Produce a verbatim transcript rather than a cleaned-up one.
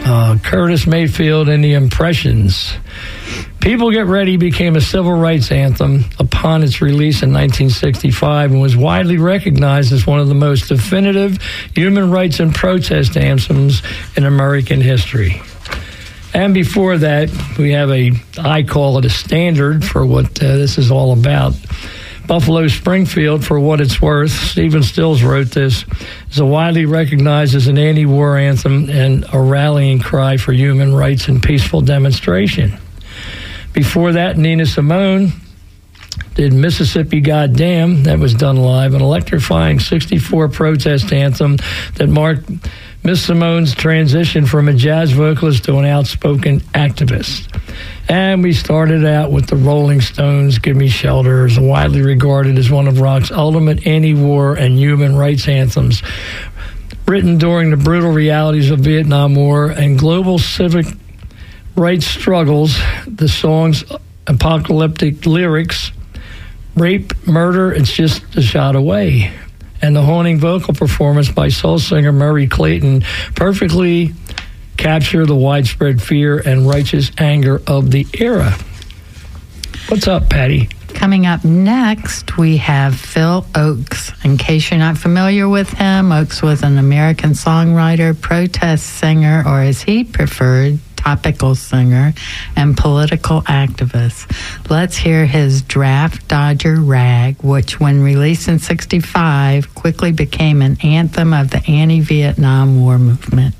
uh, Curtis Mayfield and the Impressions. People Get Ready became a civil rights anthem upon its release in nineteen sixty-five and was widely recognized as one of the most definitive human rights and protest anthems in American history. And before that, we have a, I call it a standard for what uh, this is all about. Buffalo Springfield, For What It's Worth, Stephen Stills wrote this, is widely recognized as an anti-war anthem and a rallying cry for human rights and peaceful demonstration. Before that, Nina Simone did Mississippi Goddamn. That was done live, an electrifying sixty-four protest anthem that marked Miss Simone's transition from a jazz vocalist to an outspoken activist. And we started out with the Rolling Stones' Give Me Shelter, is widely regarded as one of rock's ultimate anti-war and human rights anthems. Written during the brutal realities of Vietnam War and global civic rights struggles, the song's apocalyptic lyrics, rape, murder, it's just a shot away. And the haunting vocal performance by soul singer Murray Clayton perfectly capture the widespread fear and righteous anger of the era. What's up, Patty? Coming up next, we have Phil Ochs. In case you're not familiar with him, Ochs was an American songwriter, protest singer, or as he preferred, topical singer, and political activist. Let's hear his Draft Dodger Rag, which when released in sixty-five, quickly became an anthem of the anti-Vietnam War movement.